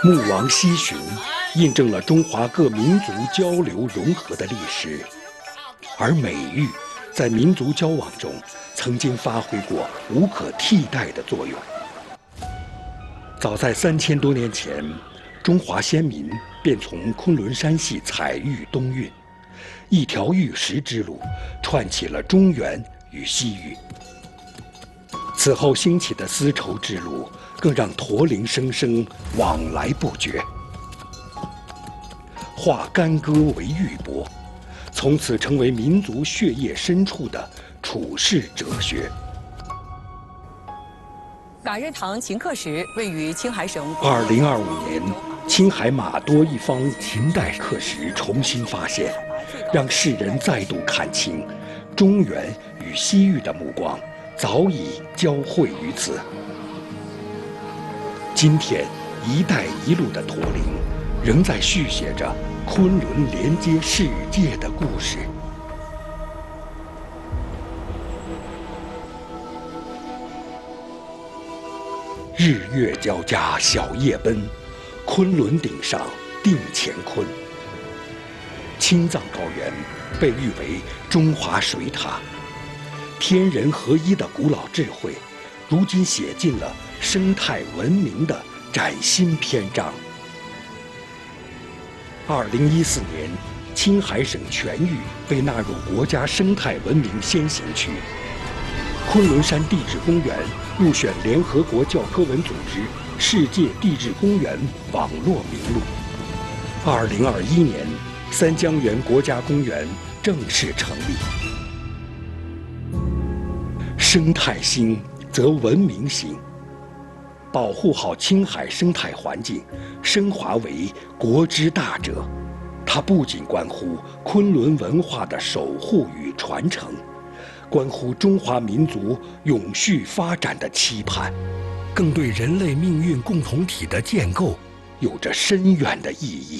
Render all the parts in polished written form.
穆王西巡，印证了中华各民族交流融合的历史，而美玉在民族交往中曾经发挥过无可替代的作用。早在3000多年前，中华先民便从昆仑山系采玉东运，一条玉石之路串起了中原与西域。此后兴起的丝绸之路，更让驼铃声声，往来不绝。化干戈为玉帛，从此成为民族血液深处的处世哲学。 感人堂秦刻石位于青海省。 2025年，青海玛多一方秦代刻石重新发现，让世人再度看清中原与西域的目光早已交汇于此。今天，一带一路的驼铃仍在续写着昆仑连接世界的故事。日月交加小夜奔，昆仑顶上定乾坤。青藏高原被誉为中华水塔，天人合一的古老智慧，如今写进了生态文明的崭新篇章。2014年，青海省全域被纳入国家生态文明先行区，昆仑山地质公园入选联合国教科文组织世界地质公园网络名录。2021年，三江源国家公园正式成立。生态兴则文明兴，保护好青海生态环境，升华为国之大者。它不仅关乎昆仑文化的守护与传承，关乎中华民族永续发展的期盼，更对人类命运共同体的建构有着深远的意义。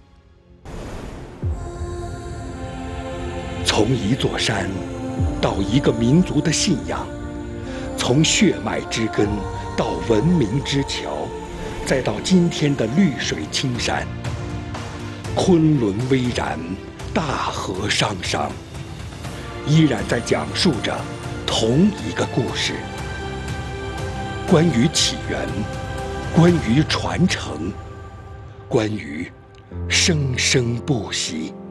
从一座山到一个民族的信仰，从血脉之根到文明之桥，再到今天的绿水青山，昆仑巍然，大河汤汤，依然在讲述着同一个故事，关于起源，关于传承，关于生生不息。